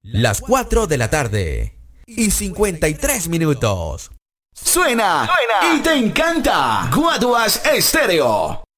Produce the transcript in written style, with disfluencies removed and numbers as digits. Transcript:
Las 4 de la tarde y 53 minutos. Suena y te encanta. Guaduas Estéreo.